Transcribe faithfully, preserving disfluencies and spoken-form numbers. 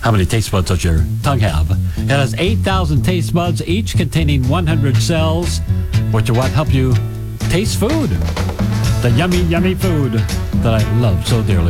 How many taste buds does your tongue have? It has eight thousand taste buds, each containing one hundred cells, which are what help you taste food. The yummy, yummy food that I love so dearly.